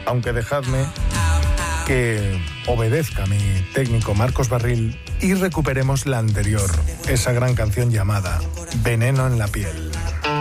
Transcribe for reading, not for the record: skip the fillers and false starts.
aunque dejadme que obedezca a mi técnico Marcos Barril y recuperemos la anterior, esa gran canción llamada Veneno en la piel.